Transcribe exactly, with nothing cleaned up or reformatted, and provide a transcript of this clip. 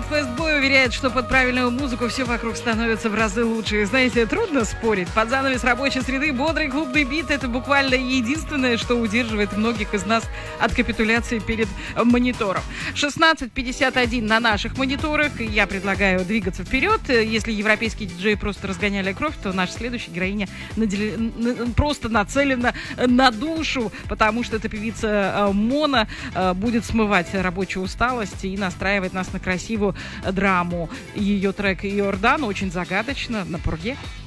Фестбой уверяет, что под правильную музыку все вокруг становится в разы лучше. Знаете, трудно спорить. Под занавес рабочей среды бодрый клубный бит — это буквально единственное, что удерживает многих из нас от капитуляции перед монитором. шестнадцать пятьдесят один на наших мониторах. Я предлагаю двигаться вперед. Если европейские диджеи просто разгоняли кровь, то наша следующая героиня надел... просто нацелена на душу, потому что эта певица Мона будет смывать рабочую усталость и настраивать нас на красивую драму. Ее трек «Иордан» очень загадочно на пурге.